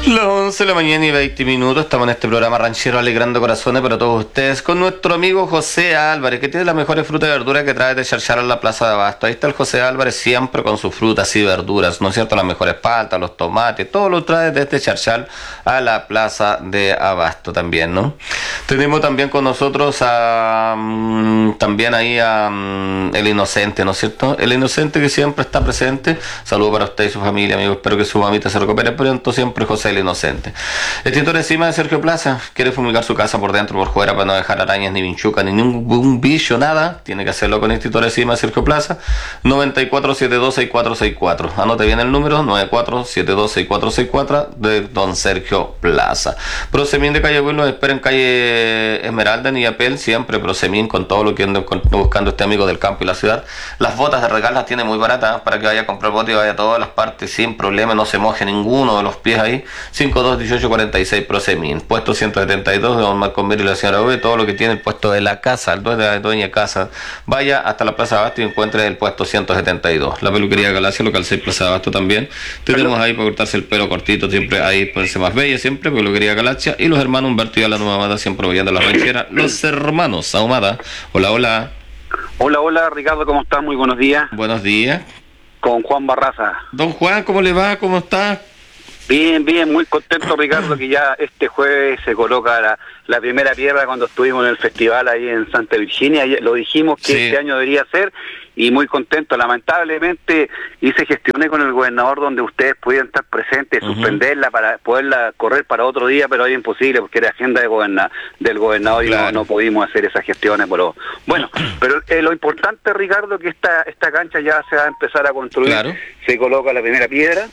Las 11 de la mañana y 20 minutos, estamos en este programa ranchero alegrando corazones para todos ustedes con nuestro amigo José Álvarez, que tiene las mejores frutas y verduras que trae de Charchar a la Plaza de Abasto. Ahí está el José Álvarez siempre con sus frutas y verduras, ¿no es cierto? Las mejores paltas, los tomates, todo lo trae desde Charchar a la Plaza de Abasto también, ¿no? Tenemos también con nosotros también ahí a el Inocente, ¿no es cierto? El Inocente que siempre está presente. Saludos para usted y su familia, amigo. Espero que su mamita se recupere pronto. Siempre José el Inocente. Extintor encima de Sergio Plaza. Quiere fumigar su casa por dentro, por fuera, para no dejar arañas, ni vinchucas, ni ningún bicho, nada. Tiene que hacerlo con Extintor encima de Sergio Plaza. 94726464. Anote bien el número, 94726464 de Don Sergio Plaza. Prosemin de calle Will, nos espera en calle Esmeralda, en Illapel. Siempre Prosemin con todo lo que anda buscando este amigo del campo y la ciudad. Las botas de regalo las tiene muy baratas para que vaya a comprar botas y vaya a todas las partes sin problema, no se moje ninguno de los pies ahí. 521846 Prosemin, puesto 172 de Don Marco Mir y la señora V, todo lo que tiene el puesto de la casa, el dueño de la dueña de casa. Vaya hasta la Plaza de Abasto y encuentre el puesto 172. La peluquería Galacia, local 6 Plaza de Abasto también. Tenemos ahí para cortarse el pelo cortito, siempre ahí ponerse más bella, siempre peluquería Galacia. Y los hermanos Humberto y a la Nueva Amada, siempre apoyando la ranchera. Los hermanos Ahumada. Hola, hola. Hola, hola, Ricardo, ¿cómo estás? Muy buenos días. Buenos días. Con Juan Barraza. Don Juan, ¿cómo le va? ¿Cómo está? Bien, bien, muy contento, Ricardo, que ya este jueves se coloca la primera piedra cuando estuvimos en el festival ahí en Santa Virginia. Lo dijimos que este año debería ser y muy contento. Lamentablemente hice gestiones con el gobernador donde ustedes pudieran estar presentes, suspenderla para poderla correr para otro día, pero era imposible porque era agenda del gobernador y no pudimos hacer esas gestiones. Pero bueno, pero lo importante, Ricardo, que esta cancha ya se va a empezar a construir. Claro. Se coloca la primera piedra.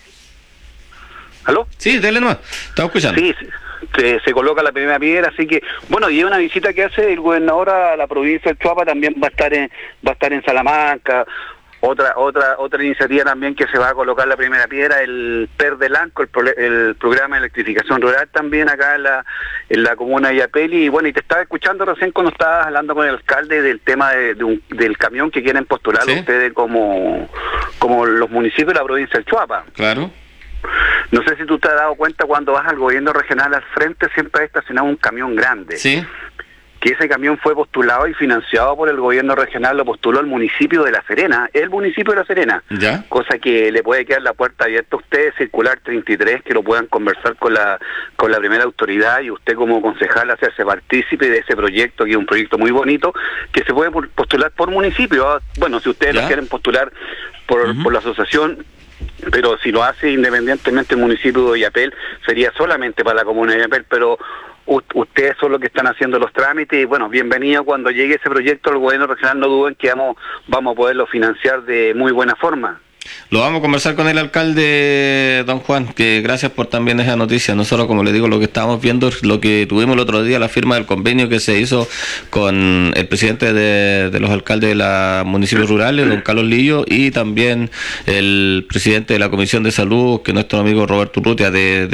¿Aló? Sí, dale nomás, estamos escuchando. Sí, se coloca la primera piedra, así que, bueno, y es una visita que hace el gobernador a la provincia del Choapa, también va a estar en Salamanca. Otra iniciativa también que se va a colocar la primera piedra, el PER del ANCO, el programa de electrificación rural también acá en la comuna de Illapel. Y bueno, y te estaba escuchando recién cuando estabas hablando con el alcalde del tema del camión que quieren postular ustedes como los municipios de la provincia del Choapa. Claro. No sé si tú te has dado cuenta, cuando vas al gobierno regional al frente siempre hay estacionado un camión grande. Sí. Que ese camión fue postulado y financiado por el gobierno regional, lo postuló el municipio de La Serena, el municipio de La Serena. ¿Ya? Cosa que le puede quedar la puerta abierta a ustedes, circular 33, que lo puedan conversar con la primera autoridad y usted como concejal hacerse partícipe de ese proyecto, que es un proyecto muy bonito, que se puede postular por municipio. Bueno, si ustedes lo quieren postular por la asociación, pero si lo hace independientemente el municipio de Illapel, sería solamente para la comuna de Illapel, pero ustedes son los que están haciendo los trámites y bueno, bienvenido cuando llegue ese proyecto al gobierno regional, no duden que vamos a poderlo financiar de muy buena forma. Lo vamos a conversar con el alcalde, don Juan, que gracias por también esa noticia. Nosotros, como le digo, lo que estábamos viendo es lo que tuvimos el otro día, la firma del convenio que se hizo con el presidente de los alcaldes de los municipios rurales, don Carlos Lillo, y también el presidente de la Comisión de Salud, que es nuestro amigo Roberto Urrutia,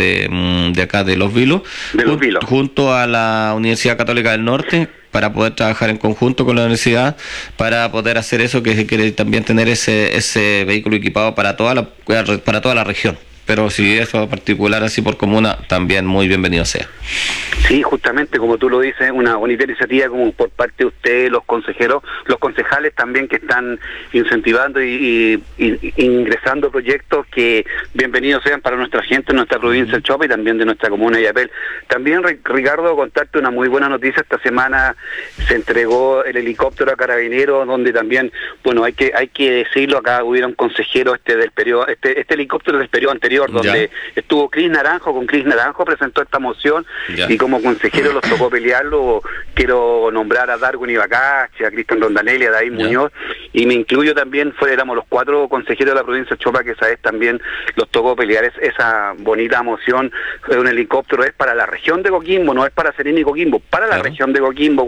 de acá de Los Vilos, junto a la Universidad Católica del Norte, para poder trabajar en conjunto con la universidad, para poder hacer eso, que se quiere también tener ese vehículo equipado para toda la región. Pero si eso particular así por comuna, también muy bienvenido sea. Sí, justamente como tú lo dices, una bonita iniciativa como por parte de ustedes, los consejeros, los concejales también que están incentivando y ingresando proyectos que bienvenidos sean para nuestra gente, nuestra provincia del Choapa y también de nuestra comuna de Illapel. También, Ricardo, contarte una muy buena noticia. Esta semana se entregó el helicóptero a Carabineros, donde también, bueno, hay que decirlo, acá hubieron consejeros del periodo, este helicóptero del periodo anterior, donde estuvo Cris Naranjo, presentó esta moción y como consejero los tocó pelearlo. Quiero nombrar a Darwin Ibacache, a Cristian Rondanelli, a David Muñoz, y me incluyo también, éramos los 4 consejeros de la provincia de Choapa que esa vez también los tocó pelear esa bonita moción de un helicóptero. Es para la región de Coquimbo, no es para Serena y Coquimbo, para la región de Coquimbo,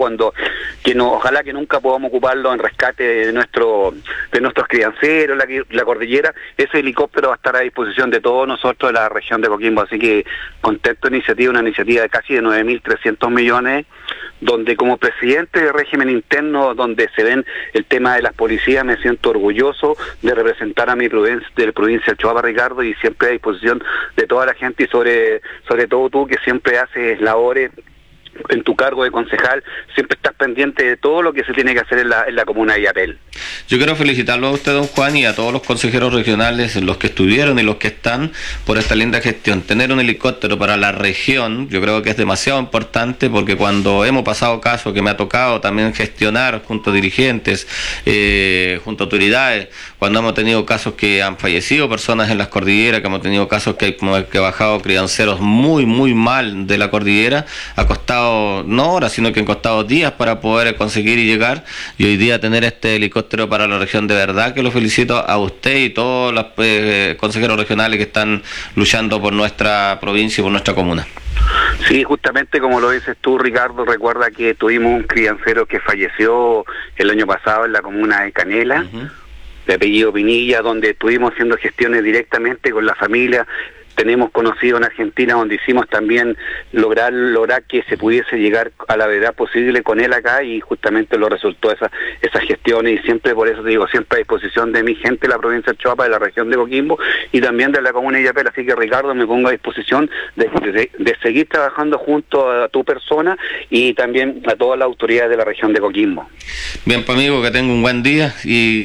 ojalá que nunca podamos ocuparlo en rescate de nuestros crianceros, la cordillera. Ese helicóptero va a estar a disposición de todos nosotros de la región de Coquimbo, así que contento una iniciativa de casi de 9.300 millones donde como presidente del régimen interno, donde se ven el tema de las policías, me siento orgulloso de representar a mi provincia, de la provincia de Choapa, Ricardo, y siempre a disposición de toda la gente y sobre todo tú, que siempre haces labores en tu cargo de concejal, siempre estás pendiente de todo lo que se tiene que hacer en la comuna de Illapel. Yo quiero felicitarlo a usted, don Juan, y a todos los consejeros regionales, los que estuvieron y los que están, por esta linda gestión. Tener un helicóptero para la región, yo creo que es demasiado importante, porque cuando hemos pasado casos que me ha tocado también gestionar junto a dirigentes, junto a autoridades, cuando hemos tenido casos que han fallecido personas en las cordilleras, que hemos tenido casos que he bajado crianceros muy mal de la cordillera, ha costado no horas, sino que han costado días para poder conseguir y llegar, y hoy día tener este helicóptero para la región, de verdad que lo felicito a usted y todos los consejeros regionales que están luchando por nuestra provincia y por nuestra comuna. Sí, justamente como lo dices tú, Ricardo, recuerda que tuvimos un criancero que falleció el año pasado en la comuna de Canela, de apellido Pinilla, donde estuvimos haciendo gestiones directamente con la familia. Tenemos conocido en Argentina, donde hicimos también lograr que se pudiese llegar a la verdad posible con él acá, y justamente lo resultó esas gestiones, y siempre, por eso te digo, siempre a disposición de mi gente de la provincia de Choapa, de la región de Coquimbo y también de la comuna de Illapel. Así que, Ricardo, me pongo a disposición de seguir trabajando junto a tu persona y también a todas las autoridades de la región de Coquimbo. Bien, pues amigo, que tenga un buen día y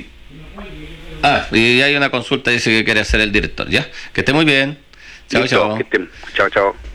hay una consulta, dice que quiere hacer el director, ¿ya? Que esté muy bien. Chao, Listo, chao. chao.